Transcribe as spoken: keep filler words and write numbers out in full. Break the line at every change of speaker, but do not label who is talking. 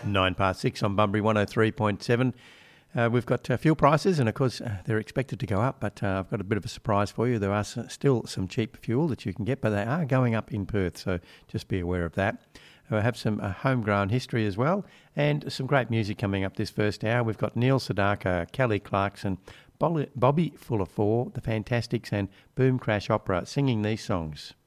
Nine past six on Bunbury one oh three point seven. Uh, we've got uh, fuel prices, and of course uh, they're expected to go up, but uh, I've got a bit of a surprise for you. There are s- still some cheap fuel that you can get, but they are going up in Perth, so just be aware of that. I have some uh, homegrown history as well, and some great music coming up this first hour. We've got Neil Sedaka, Kelly Clarkson, Bobby Fuller Four, The Fantastics, and Boom Crash Opera singing these songs.